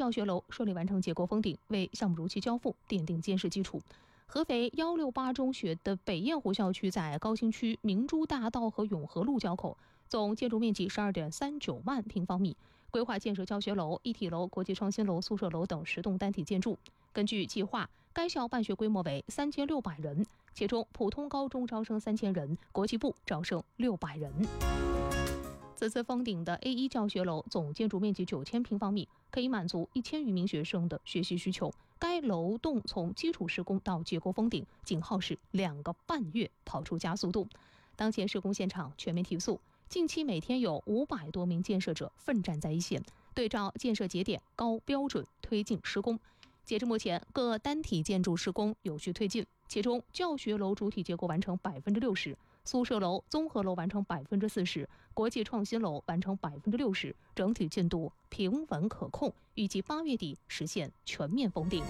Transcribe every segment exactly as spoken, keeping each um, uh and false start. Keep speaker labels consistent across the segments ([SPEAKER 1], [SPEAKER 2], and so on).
[SPEAKER 1] 教学楼顺利完成结构封顶，为项目如期交付奠定坚实基础。合肥一六八中学的北雁湖校区在高新区明珠大道和永和路交口，总建筑面积 十二点三九万平方米，规划建设教学楼、一体楼、国际创新楼、宿舍楼等十栋单体建筑。根据计划，该校办学规模为三千六百人，其中普通高中招生三千人，国际部招生六百人。此次封顶的 A 一 教学楼总建筑面积九千平方米，可以满足一千余名学生的学习需求。该楼栋从基础施工到结构封顶仅耗时两个半月，跑出加速度。当前施工现场全面提速，近期每天有五百多名建设者奋战在一线，对照建设节点高标准推进施工。截至目前，各单体建筑施工有序推进，其中教学楼主体结构完成 百分之六十， 宿舍楼、综合楼完成 百分之四十， 国际创新楼完成 百分之六十， 整体进度平稳可控，预计八月底实现全面封顶。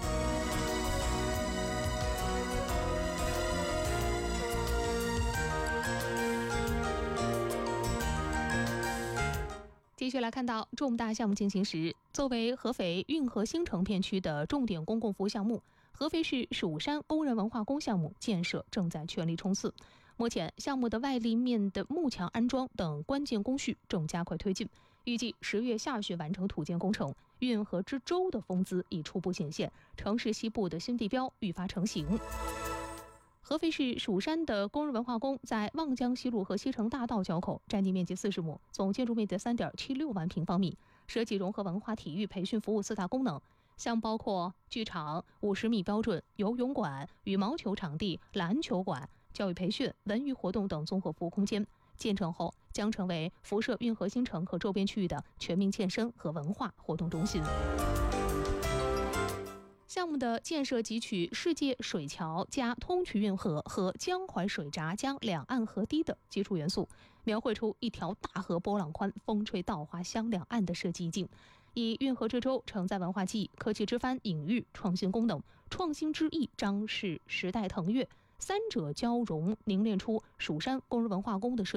[SPEAKER 1] 继续来看到重大项目进行时，作为合肥运河新城片区的重点公共服务项目，合肥市蜀山工人文化宫项目建设正在全力冲刺。目前，项目的外立面的幕墙安装等关键工序正加快推进，预计十月下旬完成土建工程。运河之舟的风姿已初步显现，城市西部的新地标愈发成型。合肥市蜀山的工人文化宫在望江西路和西城大道交口，占地面积四十亩，总建筑面积 三点七六万平方米，设计融合文化体育培训服务四大功能，项目包括剧场、五十米标准游泳馆、羽毛球场地、篮球馆、教育培训、文娱活动等综合服务空间。建成后将成为辐射运河新城和周边区域的全民健身和文化活动中心。项目的建设汲取世界水桥加通衢运河和江淮水闸将两岸河堤的基础元素，描绘出一条大河波浪宽、风吹稻花香两岸的设计意境，以运河之舟承载文化记忆、科技之帆隐喻创新功能，创新之意彰示时代腾跃，三者交融凝练出蜀山工人文化宫的设计。